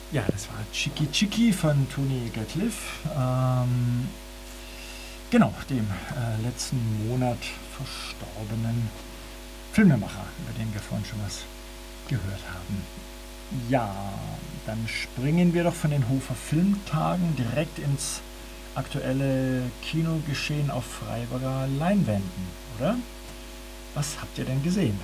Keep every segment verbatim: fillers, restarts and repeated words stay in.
Ja, das war Chiki Chiki von Tony Gatliff. Ähm, genau, dem äh, letzten Monat verstorbenen Filmemacher, über den wir vorhin schon was gehört haben. Ja, dann springen wir doch von den Hofer Filmtagen direkt ins aktuelle Kinogeschehen auf Freiburger Leinwänden, oder? Was habt ihr denn gesehen?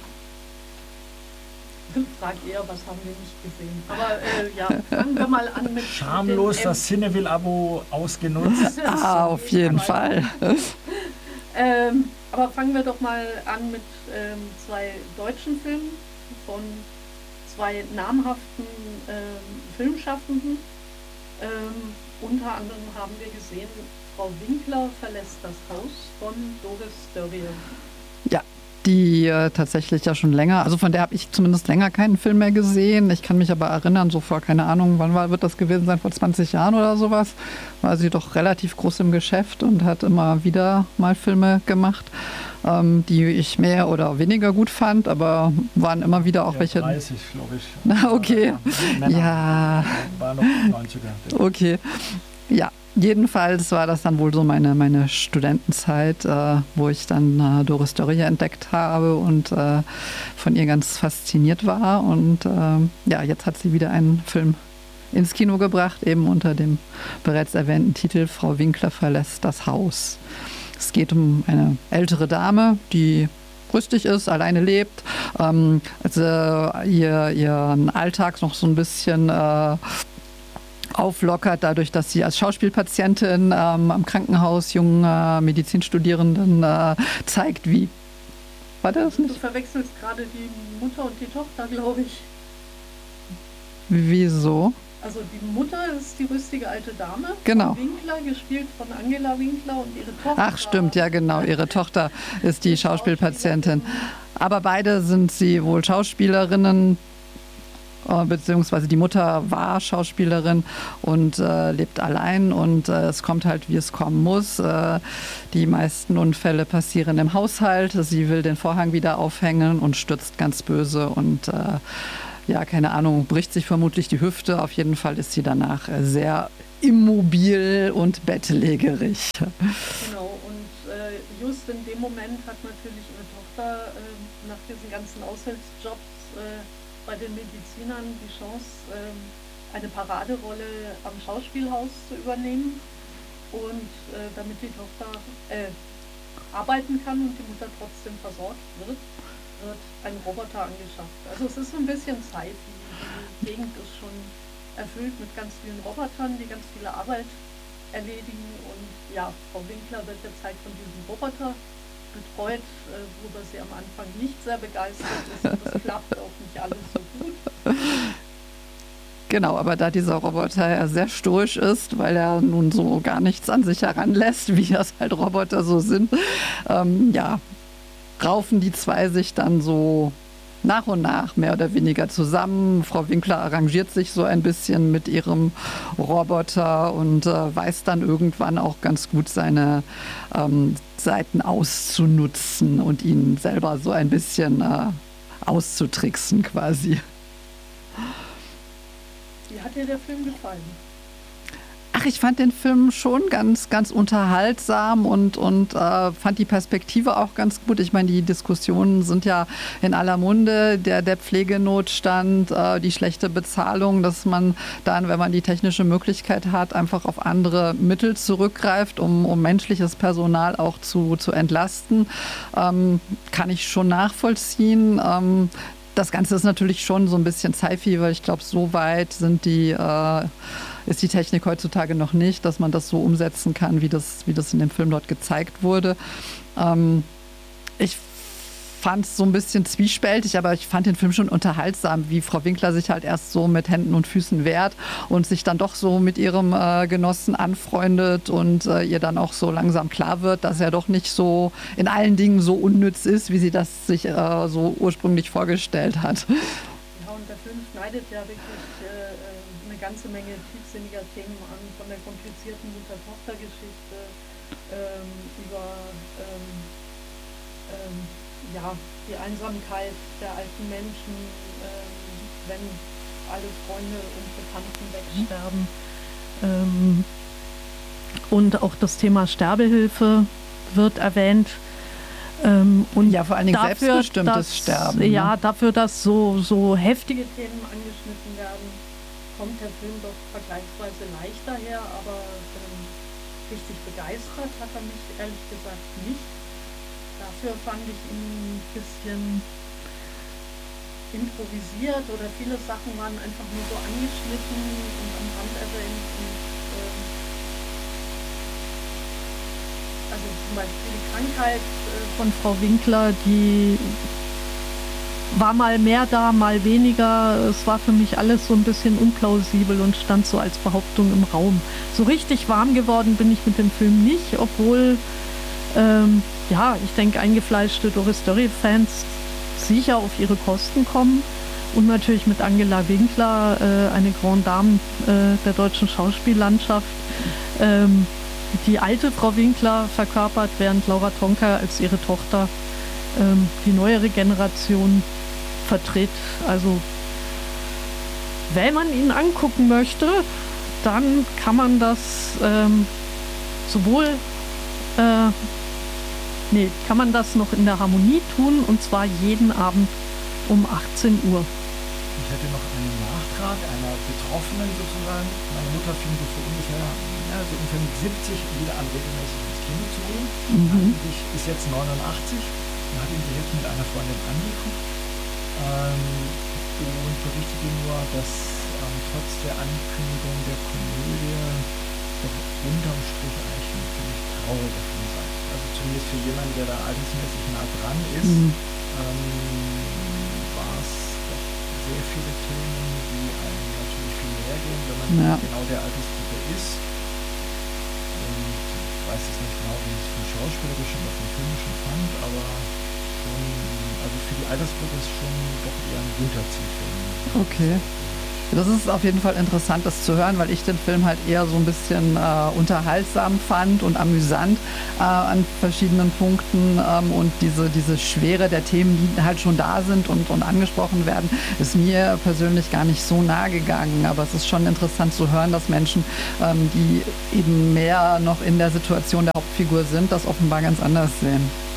Frag eher, was haben wir nicht gesehen. Aber äh, ja, fangen wir mal an mit... Schamlos mit das Cineville-Abo ausgenutzt. Ah, auf jeden Fall. ähm, aber fangen wir doch mal an mit ähm, zwei deutschen Filmen von zwei namhaften ähm, Filmschaffenden. Ähm, unter anderem haben wir gesehen, Frau Winkler verlässt das Haus von Doris Dörrie. Ja, die äh, tatsächlich ja schon länger, also von der habe ich zumindest länger keinen Film mehr gesehen. Ich kann mich aber erinnern, so vor, keine Ahnung, wann war, wird das gewesen sein, vor zwanzig Jahren oder sowas, war sie doch relativ groß im Geschäft und hat immer wieder mal Filme gemacht, ähm, die ich mehr oder weniger gut fand, aber waren immer wieder auch ja, welche... dreißig, glaube ich. Na, okay. Männer. Ja. War noch neunziger. Okay. Ja. Jedenfalls war das dann wohl so meine, meine Studentenzeit, äh, wo ich dann äh, Doris Dörrie entdeckt habe und äh, von ihr ganz fasziniert war. Und äh, ja, jetzt hat sie wieder einen Film ins Kino gebracht, eben unter dem bereits erwähnten Titel Frau Winkler verlässt das Haus. Es geht um eine ältere Dame, die rüstig ist, alleine lebt, ähm, also ihr, ihren Alltag noch so ein bisschen... Äh, auflockert, dadurch, dass sie als Schauspielpatientin ähm, am Krankenhaus jungen äh, Medizinstudierenden äh, zeigt, wie... War das nicht? Du verwechselst gerade die Mutter und die Tochter, glaube ich. Wieso? Also die Mutter ist die rüstige alte Dame, genau. Frau Winkler, gespielt von Angela Winkler, und ihre Tochter... Ach stimmt, ja genau, ihre Tochter ist die Schauspielpatientin. Aber beide sind sie wohl Schauspielerinnen, beziehungsweise die Mutter war Schauspielerin und äh, lebt allein und äh, es kommt halt, wie es kommen muss. Äh, die meisten Unfälle passieren im Haushalt. Sie will den Vorhang wieder aufhängen und stürzt ganz böse und äh, ja, keine Ahnung, bricht sich vermutlich die Hüfte. Auf jeden Fall ist sie danach sehr immobil und bettlägerig. Genau, und äh, just in dem Moment hat natürlich ihre Tochter äh, nach diesen ganzen Aushilfsjobs äh, bei den Medizinern die Chance, ähm, eine Paraderolle am Schauspielhaus zu übernehmen. Und äh, damit die Tochter äh, arbeiten kann und die Mutter trotzdem versorgt wird, wird ein Roboter angeschafft. Also es ist so ein bisschen Zeit. Die, die Gegend ist schon erfüllt mit ganz vielen Robotern, die ganz viele Arbeit erledigen. Und ja, Frau Winkler wird jetzt halt von diesem Roboter betreut, äh, worüber sie am Anfang nicht sehr begeistert ist. Und das klappt auch nicht alles so gut. Genau, aber da dieser Roboter ja sehr stoisch ist, weil er nun so gar nichts an sich heranlässt, wie das halt Roboter so sind, ähm, ja, raufen die zwei sich dann so nach und nach mehr oder weniger zusammen. Frau Winkler arrangiert sich so ein bisschen mit ihrem Roboter und äh, weiß dann irgendwann auch ganz gut seine ähm, Seiten auszunutzen und ihn selber so ein bisschen äh, auszutricksen quasi. Wie hat dir der Film gefallen? Ach, ich fand den Film schon ganz, ganz unterhaltsam und, und äh, fand die Perspektive auch ganz gut. Ich meine, die Diskussionen sind ja in aller Munde, der, der Pflegenotstand, äh, die schlechte Bezahlung, dass man dann, wenn man die technische Möglichkeit hat, einfach auf andere Mittel zurückgreift, um, um menschliches Personal auch zu, zu entlasten, ähm, kann ich schon nachvollziehen. Ähm, das Ganze ist natürlich schon so ein bisschen Sci-Fi, weil ich glaube, so weit sind die... Äh, ist die Technik heutzutage noch nicht, dass man das so umsetzen kann, wie das, wie das in dem Film dort gezeigt wurde. Ähm, ich fand es so ein bisschen zwiespältig, aber ich fand den Film schon unterhaltsam, wie Frau Winkler sich halt erst so mit Händen und Füßen wehrt und sich dann doch so mit ihrem äh, Genossen anfreundet und äh, ihr dann auch so langsam klar wird, dass er doch nicht so in allen Dingen so unnütz ist, wie sie das sich äh, so ursprünglich vorgestellt hat. Ja, und der Film schneidet ja wirklich äh, eine ganze Menge tiefsinniger Themen an, von der komplizierten Mutter-Tochter-Geschichte ähm, über ähm, ähm, ja, die Einsamkeit der alten Menschen, ähm, wenn alle Freunde und Bekannten wegsterben. Ähm, und auch das Thema Sterbehilfe wird erwähnt. Ähm, und ja, vor allen Dingen dafür, selbstbestimmtes dass, Sterben. Ne? Ja, dafür, dass so, so heftige Themen angeschnitten werden, kommt der Film doch vergleichsweise leichter her, aber ähm, richtig begeistert hat er mich ehrlich gesagt nicht. Dafür fand ich ihn ein bisschen improvisiert oder viele Sachen waren einfach nur so angeschnitten und am Rand erwähnt. Und, ähm, also zum Beispiel die Krankheit äh, von Frau Winkler, die war mal mehr da, mal weniger. Es war für mich alles so ein bisschen unplausibel und stand so als Behauptung im Raum. So richtig warm geworden bin ich mit dem Film nicht, obwohl, ähm, ja, ich denke, eingefleischte Doris Dörrie-Fans sicher auf ihre Kosten kommen. Und natürlich mit Angela Winkler, äh, eine Grande Dame äh, der deutschen Schauspiellandschaft. Ähm, die alte Frau Winkler verkörpert, während Laura Tonka als ihre Tochter ähm, die neuere Generation vertritt. Also wenn man ihn angucken möchte, dann kann man das ähm, sowohl äh, nee, kann man das noch in der Harmonie tun, und zwar jeden Abend um achtzehn Uhr. Ich hätte noch einen Nachtrag einer Betroffenen sozusagen. Meine Mutter fing so für ungefähr, ja, so ungefähr mit siebzig wieder an, regelmäßig ins Kino zu gehen. Mhm. Ich ist jetzt neunundachtzig und hat ihn direkt mit einer Freundin angeguckt. Ähm, und berichtete nur, dass ähm, trotz der Ankündigung der Komödie doch unterm Strich eigentlich ein ziemlich trauriger Film sei. Also zumindest für jemanden, der da altersmäßig nah dran ist, Mhm. ähm, war es doch sehr viele Themen, die einem natürlich viel näher gehen, wenn man Ja. genau der Altersgruppe ist. Und ich weiß jetzt nicht genau, wie ich es vom Schauspielerischen oder vom Filmischen fand, aber schon, also für die Altersgruppe ist schon doch eher ein Winterziehfilm. Okay. Das ist auf jeden Fall interessant, das zu hören, weil ich den Film halt eher so ein bisschen äh, unterhaltsam fand und amüsant äh, an verschiedenen Punkten. Ähm, und diese, diese Schwere der Themen, die halt schon da sind und, und angesprochen werden, ist mir persönlich gar nicht so nahe gegangen. Aber es ist schon interessant zu hören, dass Menschen, ähm, die eben mehr noch in der Situation der Hauptfigur sind, das offenbar ganz anders sehen.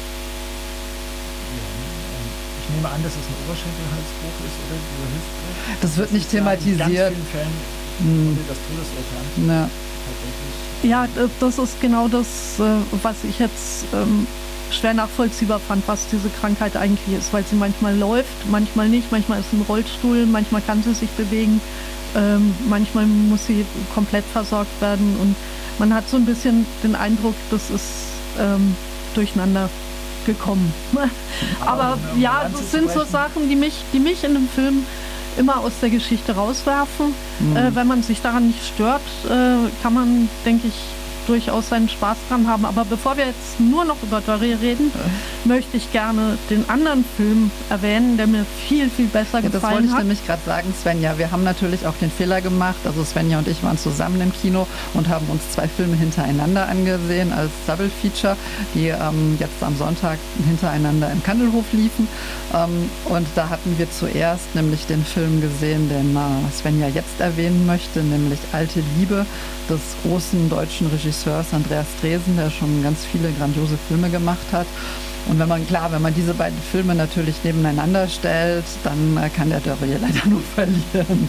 Ich nehme an, dass es ein Oberschenkelhalsbruch ist oder dieser Hüftbruch. Das wird nicht thematisiert. Ja, in ganz vielen Fällen Hm. wurde das Todesurteil Ja. tatsächlich. Ja, d- das ist genau das, äh, was ich jetzt ähm, schwer nachvollziehbar fand, was diese Krankheit eigentlich ist, weil sie manchmal läuft, manchmal nicht, manchmal ist sie im Rollstuhl, manchmal kann sie sich bewegen, ähm, manchmal muss sie komplett versorgt werden, und man hat so ein bisschen den Eindruck, das ist ähm, durcheinander gekommen. Aber um ja, Lanze das zu sind so brechen. Sachen, die mich, die mich in dem Film immer aus der Geschichte rauswerfen. Mhm. Äh, wenn man sich daran nicht stört, äh, kann man, denke ich, durchaus seinen Spaß dran haben. Aber bevor wir jetzt nur noch über Dörrie reden, möchte ich gerne den anderen Film erwähnen, der mir viel, viel besser Ja, das wollte gefallen ich hat. nämlich gerade sagen, Svenja. Wir haben natürlich auch den Fehler gemacht. Also Svenja und ich waren zusammen im Kino und haben uns zwei Filme hintereinander angesehen als Double Feature, die ähm, jetzt am Sonntag hintereinander im Kandelhof liefen. Ähm, und da hatten wir zuerst nämlich den Film gesehen, den äh, Svenja jetzt erwähnen möchte, nämlich Alte Liebe des großen deutschen Regisseurs Andreas Dresen, der schon ganz viele grandiose Filme gemacht hat. Und wenn man, klar, wenn man diese beiden Filme natürlich nebeneinander stellt, dann äh, kann der Dörrie leider nur verlieren.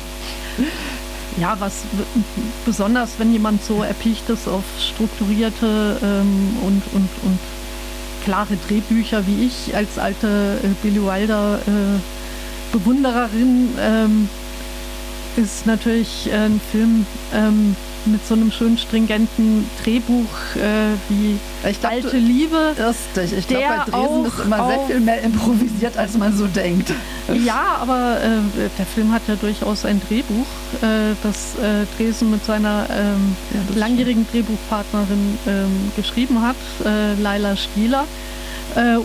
Ja, was w- besonders, wenn jemand so erpicht ist auf strukturierte ähm, und, und, und klare Drehbücher wie ich als alte äh, Billy Wilder äh, Bewundererin, ähm, ist natürlich äh, ein Film ähm, mit so einem schön stringenten Drehbuch äh, wie Ich glaub, Alte du- Liebe. Lustig. Ich glaube, Der bei Dresen auch ist immer sehr auf- viel mehr improvisiert, als man so denkt. Ja, aber äh, der Film hat ja durchaus ein Drehbuch, äh, das äh, Dresen mit seiner ähm, Ja, das langjährigen Drehbuchpartnerin ähm, geschrieben hat, äh, Laila Stieler. Äh,